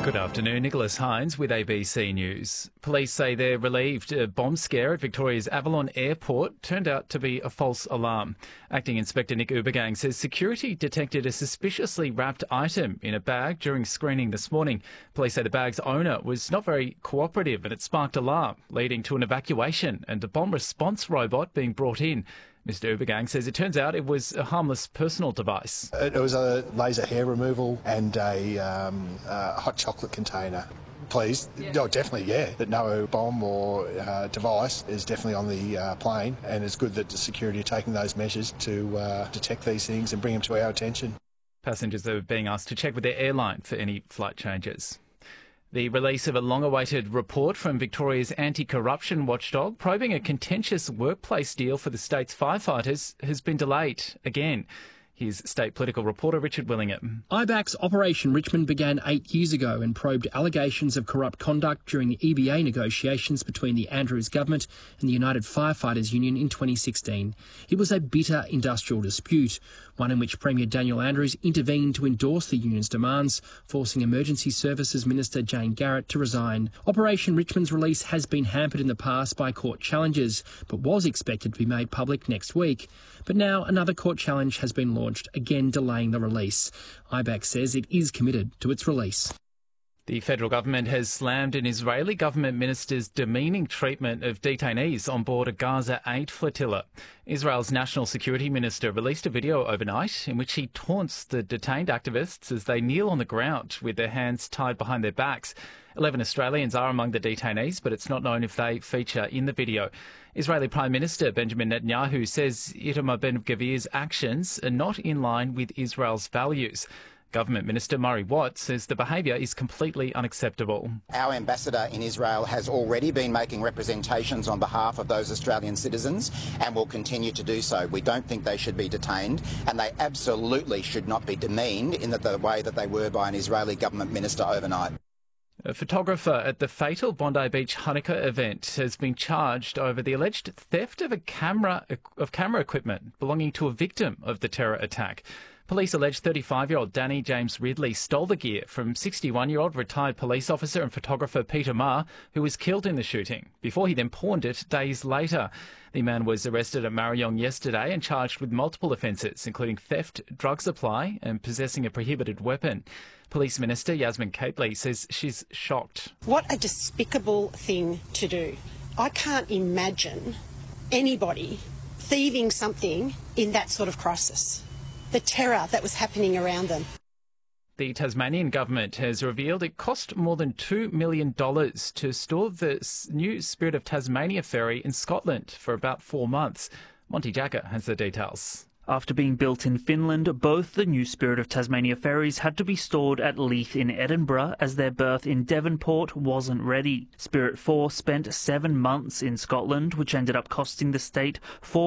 Good afternoon, Nicholas Hines with ABC News. Police say they're relieved a bomb scare at Victoria's Avalon Airport turned out to be a false alarm. Acting Inspector Nick Ubergang says security detected a suspiciously wrapped item in a bag during screening this morning. Police say the bag's owner was not very cooperative and it sparked alarm, leading to an evacuation and a bomb response robot being brought in. Mr Ubergang says it turns out it was a harmless personal device. It was a laser hair removal and a hot chocolate container. Please, definitely, that no bomb or device is definitely on the plane, and it's good that the security are taking those measures to detect these things and bring them to our attention. Passengers are being asked to check with their airline for any flight changes. The release of a long-awaited report from Victoria's anti-corruption watchdog probing a contentious workplace deal for the state's firefighters has been delayed again. Here's state political reporter Richard Willingham. IBAC's Operation Richmond began 8 years ago and probed allegations of corrupt conduct during the EBA negotiations between the Andrews government and the United Firefighters Union in 2016. It was a bitter industrial dispute, one in which Premier Daniel Andrews intervened to endorse the union's demands, forcing Emergency Services Minister Jane Garrett to resign. Operation Richmond's release has been hampered in the past by court challenges, but was expected to be made public next week. But now another court challenge has been launched, again delaying the release. IBAC says it is committed to its release. The federal government has slammed an Israeli government minister's demeaning treatment of detainees on board a Gaza aid flotilla. Israel's national security minister released a video overnight in which he taunts the detained activists as they kneel on the ground with their hands tied behind their backs. 11 Australians are among the detainees, but it's not known if they feature in the video. Israeli Prime Minister Benjamin Netanyahu says Itamar Ben-Gvir's actions are not in line with Israel's values. Government Minister Murray Watt says the behaviour is completely unacceptable. Our ambassador in Israel has already been making representations on behalf of those Australian citizens and will continue to do so. We don't think they should be detained, and they absolutely should not be demeaned in the way that they were by an Israeli government minister overnight. A photographer at the fatal Bondi Beach Hanukkah event has been charged over the alleged theft of camera equipment belonging to a victim of the terror attack. Police allege 35-year-old Danny James Ridley stole the gear from 61-year-old retired police officer and photographer Peter Marr, who was killed in the shooting, before he then pawned it days later. The man was arrested at Marayong yesterday and charged with multiple offences, including theft, drug supply and possessing a prohibited weapon. Police Minister Yasmin Cately says she's shocked. What a despicable thing to do. I can't imagine anybody thieving something in that sort of crisis. The terror that was happening around them. The Tasmanian government has revealed it cost more than $2 million to store the new Spirit of Tasmania ferry in Scotland for about 4 months. Monty Jacker has the details. After being built in Finland, both the new Spirit of Tasmania ferries had to be stored at Leith in Edinburgh as their berth in Devonport wasn't ready. Spirit 4 spent 7 months in Scotland, which ended up costing the state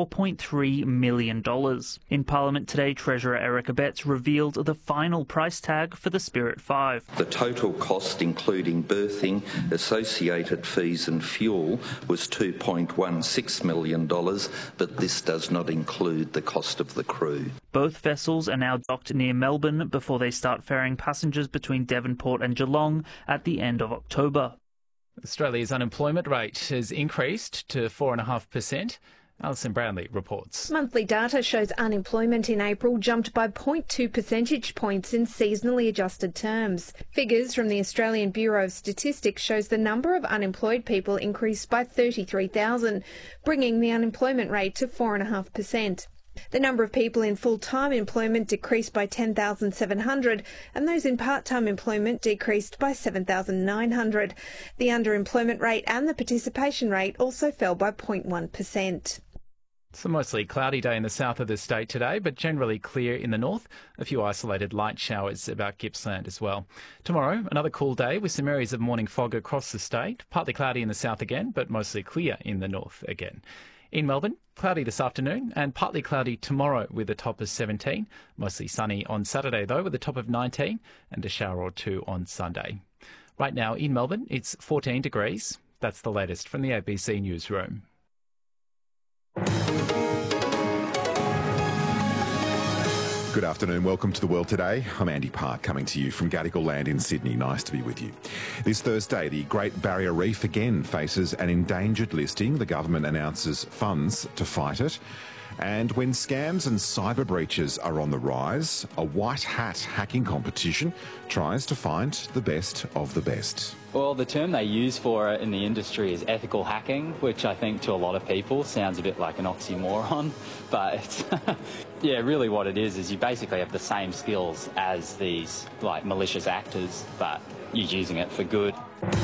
$4.3 million. In Parliament today, Treasurer Eric Abetz revealed the final price tag for the Spirit 5. The total cost, including berthing, associated fees and fuel, was $2.16 million, but this does not include the cost of the crew. Both vessels are now docked near Melbourne before they start ferrying passengers between Devonport and Geelong at the end of October. Australia's unemployment rate has increased to 4.5%. Alison Brownlee reports. Monthly data shows unemployment in April jumped by 0.2 percentage points in seasonally adjusted terms. Figures from the Australian Bureau of Statistics shows the number of unemployed people increased by 33,000, bringing the unemployment rate to 4.5%. The number of people in full-time employment decreased by 10,700 and those in part-time employment decreased by 7,900. The underemployment rate and the participation rate also fell by 0.1%. It's a mostly cloudy day in the south of the state today, but generally clear in the north. A few isolated light showers about Gippsland as well. Tomorrow, another cool day with some areas of morning fog across the state. Partly cloudy in the south again, but mostly clear in the north again. In Melbourne, cloudy this afternoon and partly cloudy tomorrow with a top of 17. Mostly sunny on Saturday, though, with a top of 19 and a shower or two on Sunday. Right now in Melbourne, it's 14 degrees. That's the latest from the ABC Newsroom. Good afternoon. Welcome to The World Today. I'm Andy Park, coming to you from Gadigal Land in Sydney. Nice to be with you. This Thursday, the Great Barrier Reef again faces an endangered listing. The government announces funds to fight it. And when scams and cyber breaches are on the rise, a white hat hacking competition tries to find the best of the best. Well, the term they use for it in the industry is ethical hacking, which I think to a lot of people sounds a bit like an oxymoron, but it's yeah, really what it is you basically have the same skills as these like malicious actors, but you're using it for good.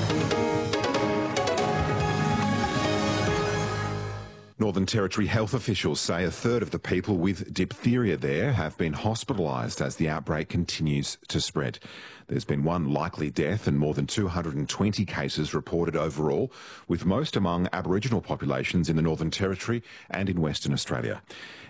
Northern Territory health officials say a third of the people with diphtheria there have been hospitalised as the outbreak continues to spread. There's been one likely death and more than 220 cases reported overall, with most among Aboriginal populations in the Northern Territory and in Western Australia.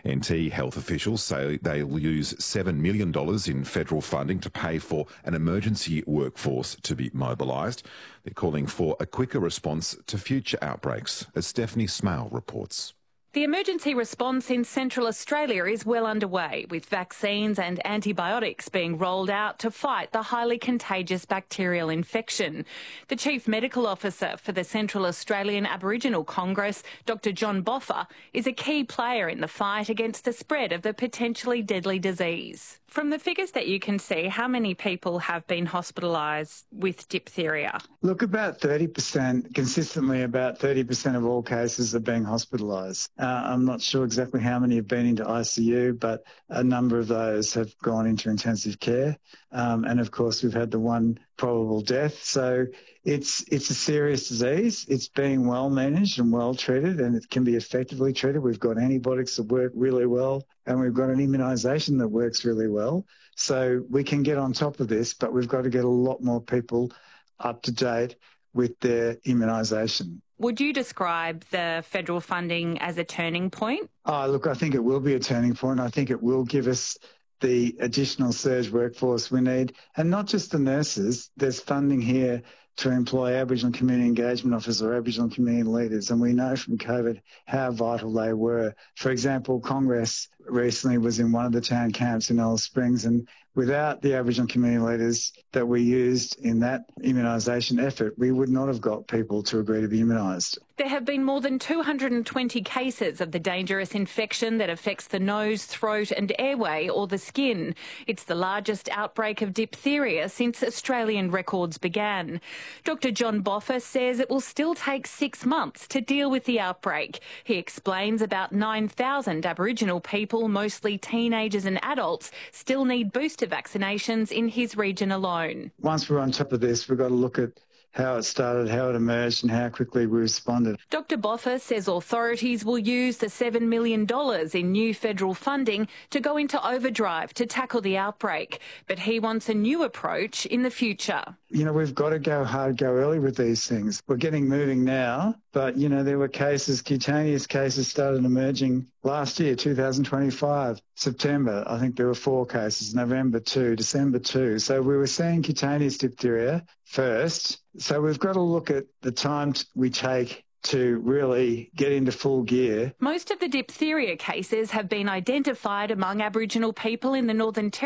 NT health officials say they'll use $7 million in federal funding to pay for an emergency workforce to be mobilised. They're calling for a quicker response to future outbreaks, as Stephanie Smale reports. The emergency response in Central Australia is well underway, with vaccines and antibiotics being rolled out to fight the highly contagious bacterial infection. The Chief Medical Officer for the Central Australian Aboriginal Congress, Dr John Boffa, is a key player in the fight against the spread of the potentially deadly disease. From the figures that you can see, how many people have been hospitalised with diphtheria? Look, about 30%, consistently about 30% of all cases are being hospitalised. I'm not sure exactly how many have been into ICU, but a number of those have gone into intensive care. And of course, we've had the one probable death. So it's a serious disease. It's being well managed and well treated, and it can be effectively treated. We've got antibiotics that work really well, and we've got an immunisation that works really well. So we can get on top of this, but we've got to get a lot more people up to date with their immunisation. Would you describe the federal funding as a turning point? Look, I think it will be a turning point. I think it will give us the additional surge workforce we need. And not just the nurses. There's funding here to employ Aboriginal community engagement officers or Aboriginal community leaders. And we know from COVID how vital they were. For example, Congress recently was in one of the town camps in Alice Springs, and without the Aboriginal community leaders that we used in that immunisation effort, we would not have got people to agree to be immunised. There have been more than 220 cases of the dangerous infection that affects the nose, throat and airway or the skin. It's the largest outbreak of diphtheria since Australian records began. Dr John Boffa says it will still take 6 months to deal with the outbreak. He explains about 9,000 Aboriginal people, mostly teenagers and adults, still need booster vaccinations in his region alone. Once we're on top of this, we've got to look at how it started, how it emerged and how quickly we responded. Dr Boffa says authorities will use the $7 million in new federal funding to go into overdrive to tackle the outbreak. But he wants a new approach in the future. You know, we've got to go hard, go early with these things. We're getting moving now, but, you know, there were cases, cutaneous cases started emerging last year, 2025, September. I think there were 4 cases, November 2, December 2. So we were seeing cutaneous diphtheria first. So we've got to look at the time we take to really get into full gear. Most of the diphtheria cases have been identified among Aboriginal people in the Northern Territory.